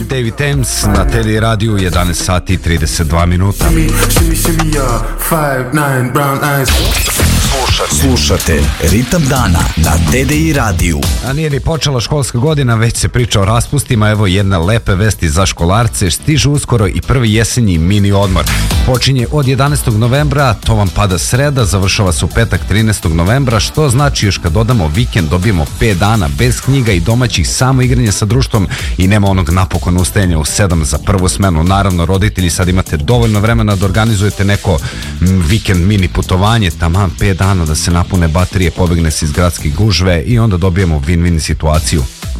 David Thames na Teddy radiju, 11 sati 32 minuta. Slušate Ritam dana na TDI radiju. A nije ni počela školska godina, već se priča o raspustima. Evo jedne lepe vesti za školarce. Stiže uskoro i prvi jesenji mini odmor. Počinje od 11. novembra, to vam pada sreda, završava se u petak 13. novembra, što znači još kad dodamo vikend dobijemo 5 dana bez knjiga i domaćih, samo igranje sa društvom i nema onog napokon ustajanja u 7 za prvu smenu. Naravno, roditelji, sad imate dovoljno vremena da organizujete neko vikend mini putovanje, taman 5 dana da se napune baterije, pobegne se iz gradske gužve i onda dobijemo win-win situaciju.